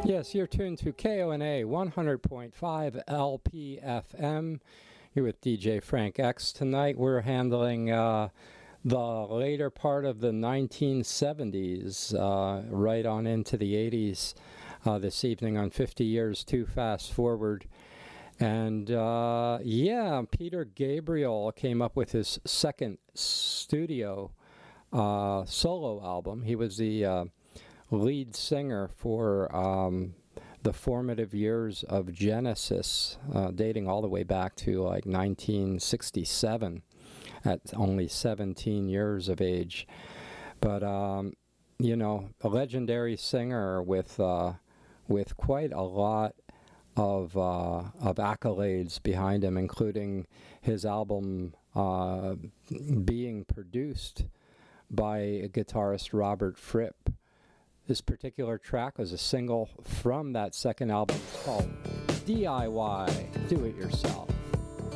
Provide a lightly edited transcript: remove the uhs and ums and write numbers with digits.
Yes, you're tuned to KONA 100.5 LPFM. You're with DJ Frank X tonight. We're handling the later part of the 1970s, right on into the 80s this evening on 50 Years Too Fast Forward. And Peter Gabriel came up with his second studio solo album. He was the lead singer for the formative years of Genesis, dating all the way back to like 1967 at only 17 years of age. But, a legendary singer with quite a lot of accolades behind him, including his album being produced by guitarist Robert Fripp. This particular track was a single from that second album called DIY, Do It Yourself.